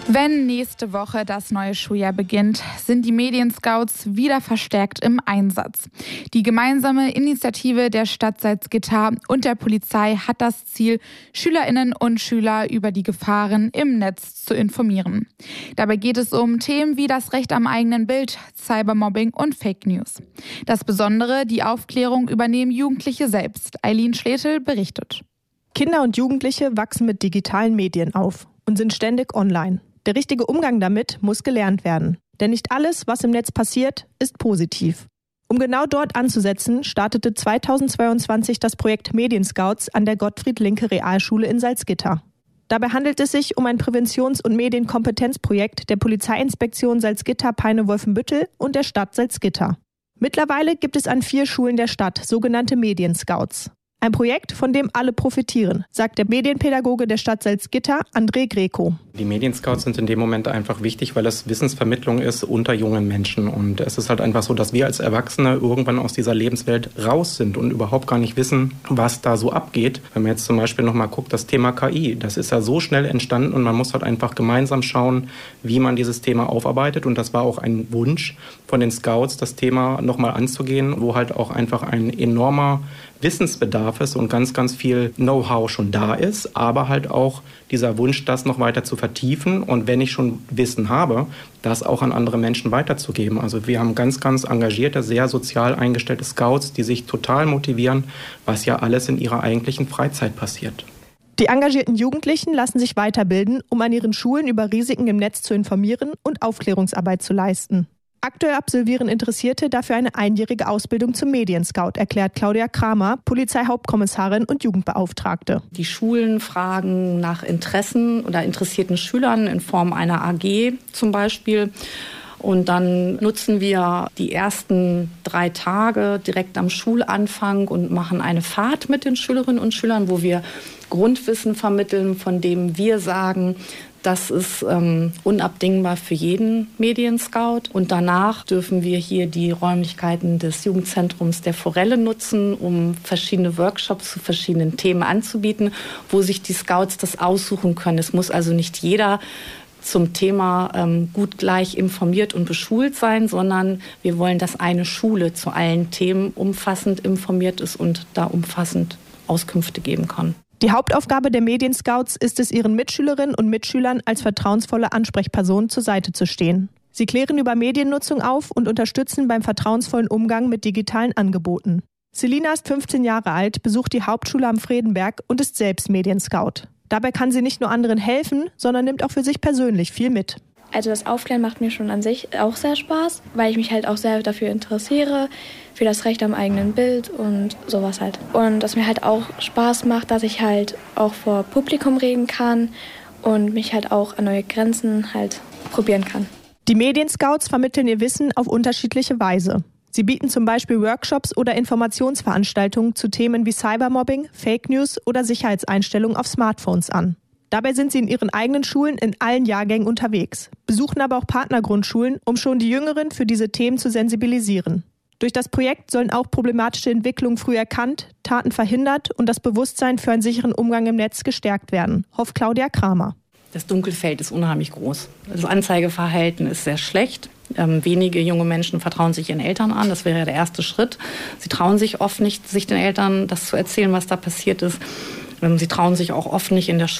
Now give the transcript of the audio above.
Wenn nächste Woche das neue Schuljahr beginnt, sind die Medienscouts wieder verstärkt im Einsatz. Die gemeinsame Initiative der Stadt Salzgitter und der Polizei hat das Ziel, Schülerinnen und Schüler über die Gefahren im Netz zu informieren. Dabei geht es um Themen wie das Recht am eigenen Bild, Cybermobbing und Fake News. Das Besondere, die Aufklärung übernehmen Jugendliche selbst. Eileen Schletel berichtet. Kinder und Jugendliche wachsen mit digitalen Medien auf und sind ständig online. Der richtige Umgang damit muss gelernt werden. Denn nicht alles, was im Netz passiert, ist positiv. Um genau dort anzusetzen, startete 2022 das Projekt Medienscouts an der Gottfried-Linke-Realschule in Salzgitter. Dabei handelt es sich um ein Präventions- und Medienkompetenzprojekt der Polizeiinspektion Salzgitter-Peine-Wolfenbüttel und der Stadt Salzgitter. Mittlerweile gibt es an 4 Schulen der Stadt sogenannte Medienscouts. Ein Projekt, von dem alle profitieren, sagt der Medienpädagoge der Stadt Salzgitter, André Greco. Die Medienscouts sind in dem Moment einfach wichtig, weil es Wissensvermittlung ist unter jungen Menschen. Und es ist halt einfach so, dass wir als Erwachsene irgendwann aus dieser Lebenswelt raus sind und überhaupt gar nicht wissen, was da so abgeht. Wenn man jetzt zum Beispiel nochmal guckt, das Thema KI, das ist ja so schnell entstanden und man muss halt einfach gemeinsam schauen, wie man dieses Thema aufarbeitet. Und das war auch ein Wunsch von den Scouts, das Thema nochmal anzugehen, wo halt auch einfach ein enormer Wissensbedarf ist und ganz, ganz viel Know-how schon da ist, aber halt auch dieser Wunsch, das noch weiter zu vertiefen und wenn ich schon Wissen habe, das auch an andere Menschen weiterzugeben. Also wir haben ganz, ganz engagierte, sehr sozial eingestellte Scouts, die sich total motivieren, was ja alles in ihrer eigentlichen Freizeit passiert. Die engagierten Jugendlichen lassen sich weiterbilden, um an ihren Schulen über Risiken im Netz zu informieren und Aufklärungsarbeit zu leisten. Aktuell absolvieren Interessierte dafür eine einjährige Ausbildung zum Medienscout, erklärt Claudia Kramer, Polizeihauptkommissarin und Jugendbeauftragte. Die Schulen fragen nach Interessen oder interessierten Schülern in Form einer AG zum Beispiel. Und dann nutzen wir die ersten 3 Tage direkt am Schulanfang und machen eine Fahrt mit den Schülerinnen und Schülern, wo wir Grundwissen vermitteln, von dem wir sagen, das ist unabdingbar für jeden Medienscout. Und danach dürfen wir hier die Räumlichkeiten des Jugendzentrums der Forelle nutzen, um verschiedene Workshops zu verschiedenen Themen anzubieten, wo sich die Scouts das aussuchen können. Es muss also nicht jeder zum Thema gut gleich informiert und beschult sein, sondern wir wollen, dass eine Schule zu allen Themen umfassend informiert ist und da umfassend Auskünfte geben kann. Die Hauptaufgabe der Medienscouts ist es, ihren Mitschülerinnen und Mitschülern als vertrauensvolle Ansprechperson zur Seite zu stehen. Sie klären über Mediennutzung auf und unterstützen beim vertrauensvollen Umgang mit digitalen Angeboten. Selina ist 15 Jahre alt, besucht die Hauptschule am Fredenberg und ist selbst Medienscout. Dabei kann sie nicht nur anderen helfen, sondern nimmt auch für sich persönlich viel mit. Also das Aufklären macht mir schon an sich auch sehr Spaß, weil ich mich halt auch sehr dafür interessiere, für das Recht am eigenen Bild und sowas halt. Und dass mir halt auch Spaß macht, dass ich halt auch vor Publikum reden kann und mich halt auch an neue Grenzen halt probieren kann. Die Medienscouts vermitteln ihr Wissen auf unterschiedliche Weise. Sie bieten zum Beispiel Workshops oder Informationsveranstaltungen zu Themen wie Cybermobbing, Fake News oder Sicherheitseinstellungen auf Smartphones an. Dabei sind sie in ihren eigenen Schulen in allen Jahrgängen unterwegs, besuchen aber auch Partnergrundschulen, um schon die Jüngeren für diese Themen zu sensibilisieren. Durch das Projekt sollen auch problematische Entwicklungen früh erkannt, Taten verhindert und das Bewusstsein für einen sicheren Umgang im Netz gestärkt werden, hofft Claudia Kramer. Das Dunkelfeld ist unheimlich groß. Das Anzeigeverhalten ist sehr schlecht. Wenige junge Menschen vertrauen sich ihren Eltern an. Das wäre ja der erste Schritt. Sie trauen sich oft nicht, sich den Eltern das zu erzählen, was da passiert ist. Sie trauen sich auch oft nicht in der